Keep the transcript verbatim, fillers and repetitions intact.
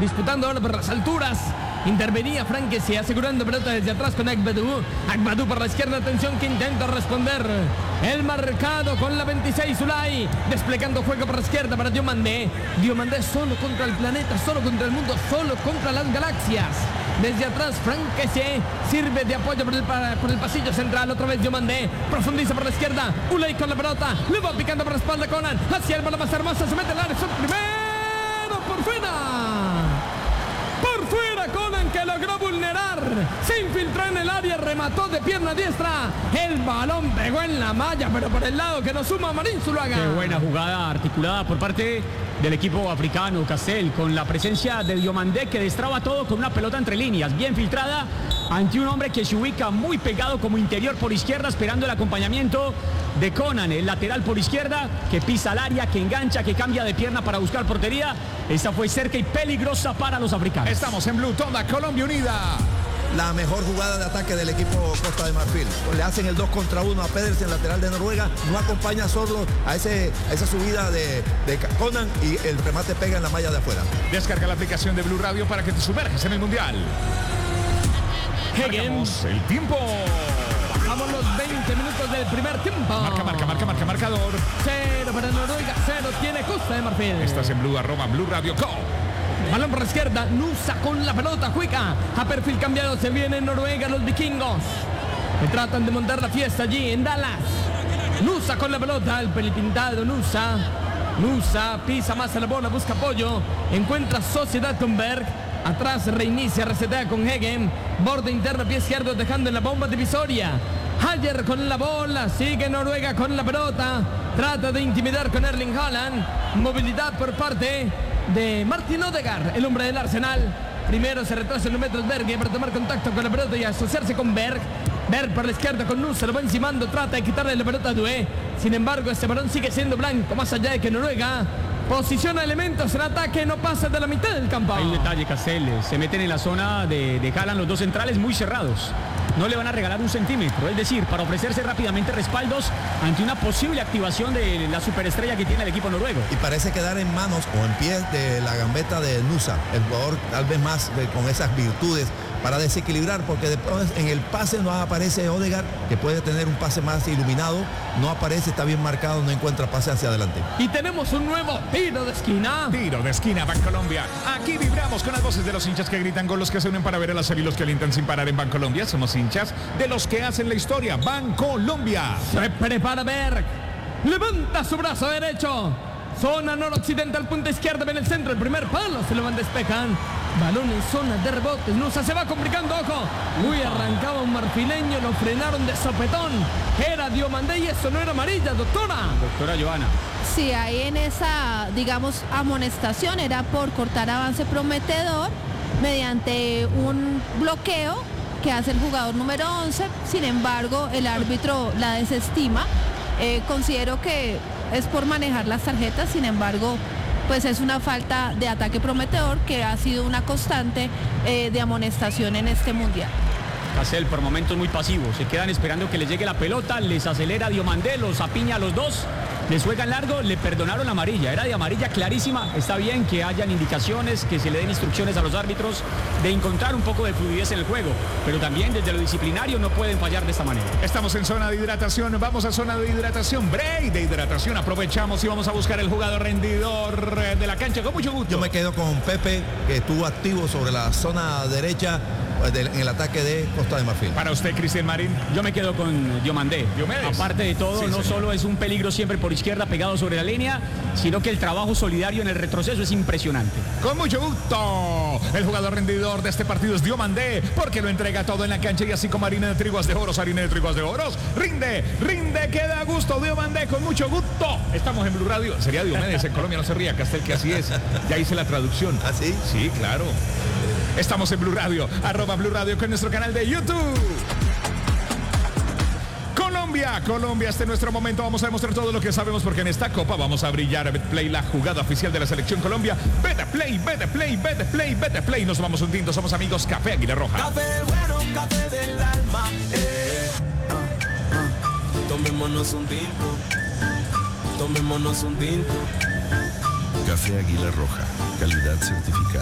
disputando ahora por las alturas. Intervenía Frank Kessie, asegurando pelota desde atrás con Agbadou. Agbadou por la izquierda, atención que intenta responder. El marcado con la veintiséis, Zulay. Desplegando juego por la izquierda para Diomandé. Diomandé solo contra el planeta, solo contra el mundo, solo contra las galaxias. Desde atrás, Frank Kessie sirve de apoyo por el, por el pasillo central. Otra vez Diomandé, profundiza por la izquierda. Ulay con la pelota, le va picando por la espalda Conan. Hacia el bola más hermosa, se mete el área. Primero por fuera. Por fuera Conan, que logró vulnerar. Se infiltró en el área, remató de pierna diestra. El balón pegó en la malla, pero por el lado que nos suma Marín Zuluaga. Qué buena jugada articulada por parte del equipo africano, Castel, con la presencia de Diomandé, que destraba todo con una pelota entre líneas, bien filtrada, ante un hombre que se ubica muy pegado como interior por izquierda, esperando el acompañamiento de Conan, el lateral por izquierda, que pisa el área, que engancha, que cambia de pierna para buscar portería. Esta fue cerca y peligrosa para los africanos. Estamos en Blue, toda Colombia unida. La mejor jugada de ataque del equipo Costa de Marfil. Le hacen el dos contra uno a Pedersen, lateral de Noruega. No acompaña solo a, ese, a esa subida de, de Conan y el remate pega en la malla de afuera. Descarga la aplicación de Blue Radio para que te sumerges en el Mundial. Marcamos el tiempo. Bajamos los veinte minutos del primer tiempo. Marca, marca, marca, marca, marcador. Cero para Noruega, cero tiene Costa de Marfil. Estás en Blue, arroba Blue Radio Co. Balón por la izquierda, Nusa con la pelota, juega a perfil cambiado, se viene en Noruega los vikingos. Que tratan de montar la fiesta allí en Dallas. Nusa con la pelota, el pelipintado Nusa. Nusa pisa más a la bola, busca apoyo, encuentra sociedad con Berg. Atrás reinicia, resetea con Hegen. Borde interno, pie izquierdo, dejando en la bomba divisoria. Haller con la bola, sigue Noruega con la pelota. Trata de intimidar con Erling Haaland. Movilidad por parte de Martin Odegaard, el hombre del Arsenal. Primero se retrasa en los metros Berg para tomar contacto con la pelota y asociarse con Berg. Berg por la izquierda con Nusa, lo va encimando, trata de quitarle la pelota a Doué. Sin embargo, este balón sigue siendo blanco, más allá de que Noruega posiciona elementos en ataque, no pasa de la mitad del campo. Hay un detalle, Castel, se meten en la zona de, de Haaland los dos centrales muy cerrados. No le van a regalar un centímetro, es decir, para ofrecerse rápidamente respaldos ante una posible activación de la superestrella que tiene el equipo noruego. Y parece quedar en manos o en pies de la gambeta de Nusa, el jugador tal vez más de, con esas virtudes para desequilibrar, porque después en el pase no aparece Odegaard, que puede tener un pase más iluminado, no aparece, está bien marcado, no encuentra pase hacia adelante. Y tenemos un nuevo tiro de esquina. Tiro de esquina, Bancolombia. Aquí vibramos con las voces de los hinchas que gritan, con los que se unen para ver a la serie y los que alientan sin parar en Bancolombia. Somos hinchas de los que hacen la historia. Bancolombia. Se prepara Berg. Levanta su brazo derecho. Zona noroccidental, punta izquierda, ven el centro, el primer palo, se lo van despejan. Balón en zona de rebotes, Nusa se va complicando, ojo. Uy, arrancaba un marfileño, lo frenaron de sopetón. Era Diomandé y eso no era amarilla, doctora. Doctora Joana. Sí, ahí en esa, digamos, amonestación era por cortar avance prometedor mediante un bloqueo que hace el jugador número once. Sin embargo, el árbitro la desestima. Eh, considero que es por manejar las tarjetas, sin embargo, pues es una falta de ataque prometedor que ha sido una constante eh, de amonestación en este mundial. Castel por momentos muy pasivo, se quedan esperando que les llegue la pelota, les acelera Diomandé, los apiña a los dos, les juegan largo, le perdonaron la amarilla, era de amarilla clarísima. Está bien que hayan indicaciones, que se le den instrucciones a los árbitros de encontrar un poco de fluidez en el juego, pero también desde lo disciplinario no pueden fallar de esta manera. Estamos en zona de hidratación, vamos a zona de hidratación, break de hidratación, aprovechamos y vamos a buscar el jugador rendidor de la cancha con mucho gusto. Yo me quedo con Pepe, que estuvo activo sobre la zona derecha en el ataque de Costa de Marfil. Para usted, Cristian Marín. Yo me quedo con Diomandé. Diomedes. Aparte de todo, Sí, no señor. solo es un peligro siempre por izquierda pegado sobre la línea, sino que el trabajo solidario en el retroceso es impresionante. Con mucho gusto, el jugador rendidor de este partido es Diomandé, porque lo entrega todo en la cancha y así como harina de triguas de oros, harina de triguas de oros, rinde, rinde, queda a gusto Diomandé, con mucho gusto. Estamos en Blue Radio, sería Diomedes, en Colombia no se ría, Castel, que así es, ya hice la traducción. ¿Ah, sí? Sí, claro. Estamos en Blue Radio, arroba Blue Radio con nuestro canal de YouTube. Colombia, Colombia, este es nuestro momento, vamos a demostrar todo lo que sabemos porque en esta copa vamos a brillar. Betplay, la jugada oficial de la selección Colombia. Betplay, Betplay, Betplay, Betplay. Nos vamos un tinto, somos amigos Café Águila Roja. Café bueno, café del alma. Eh, ah, ah. Tomémonos un tinto. Tomémonos un tinto. Café Águila Roja, calidad certificada.